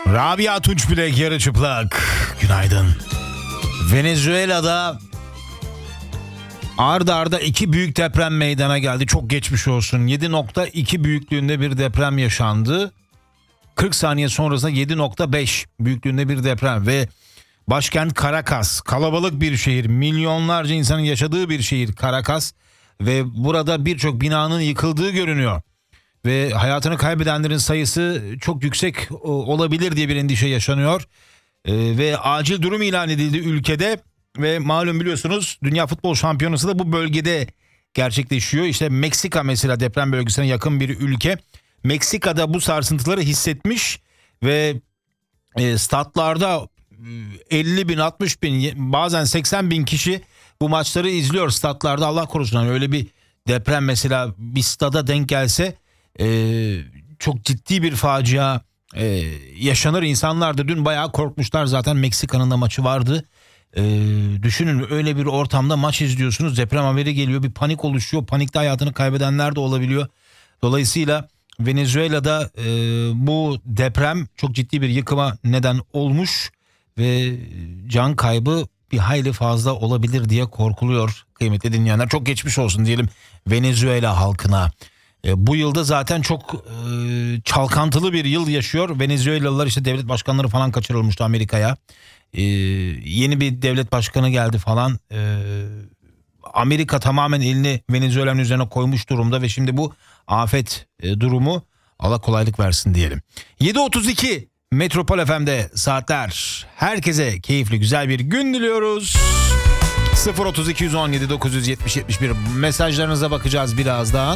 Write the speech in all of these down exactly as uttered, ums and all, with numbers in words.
Rabia Tunçbilek yarı çıplak. Günaydın. Venezuela'da arda arda iki büyük deprem meydana geldi. Çok geçmiş olsun. yedi nokta iki büyüklüğünde bir deprem yaşandı. kırk saniye sonrasında yedi nokta beş büyüklüğünde bir deprem ve başkent Caracas, kalabalık bir şehir, milyonlarca insanın yaşadığı bir şehir Caracas ve burada birçok binanın yıkıldığı görünüyor. Ve hayatını kaybedenlerin sayısı çok yüksek olabilir diye bir endişe yaşanıyor. Ee, ve acil durum ilan edildi ülkede ve malum biliyorsunuz Dünya Futbol Şampiyonası da bu bölgede gerçekleşiyor. İşte Meksika mesela deprem bölgesine yakın bir ülke. Meksika'da bu sarsıntıları hissetmiş ve e, statlarda elli bin, altmış bin, bazen seksen bin kişi bu maçları izliyor statlarda. Allah korusun, yani öyle bir deprem mesela bir stada denk gelse Ee, çok ciddi bir facia e, yaşanır. İnsanlar da dün bayağı korkmuşlar, zaten Meksika'nın da maçı vardı. Ee, düşünün, öyle bir ortamda maç izliyorsunuz, deprem haberi geliyor, bir panik oluşuyor, panikte hayatını kaybedenler de olabiliyor. Dolayısıyla Venezuela'da e, bu deprem çok ciddi bir yıkıma neden olmuş ve can kaybı bir hayli fazla olabilir diye korkuluyor kıymetli dinleyenler. Çok geçmiş olsun diyelim Venezuela halkına. E, bu yılda zaten çok e, çalkantılı bir yıl yaşıyor. Venezuelalılar, işte devlet başkanları falan kaçırılmıştı Amerika'ya. E, yeni bir devlet başkanı geldi falan. E, Amerika tamamen elini Venezuela'nın üzerine koymuş durumda ve şimdi bu afet e, durumu, Allah kolaylık versin diyelim. yedi otuz iki Metropol F M'de saatler. Herkese keyifli güzel bir gün diliyoruz. sıfır otuz iki yüz on yedi dokuz yüz yetmiş yetmiş bir mesajlarınıza bakacağız birazdan.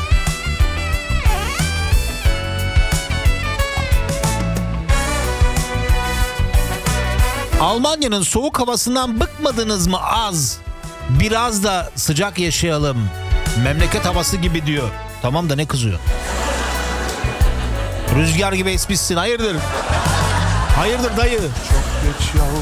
Almanya'nın soğuk havasından bıkmadınız mı az? Biraz da sıcak yaşayalım. Memleket havası gibi diyor. Tamam da ne kızıyor? Rüzgar gibi esmişsin, hayırdır? Hayırdır dayı? Çok geç ya.